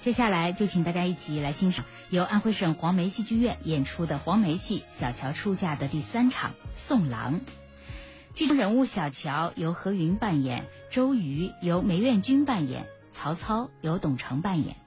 接下来就请大家一起来欣赏由安徽省黄梅戏剧院演出的黄梅戏《小乔出嫁》的第3场《送郎》。剧中人物小乔由何云扮演，周瑜由梅苑君扮演，曹操由董承扮演。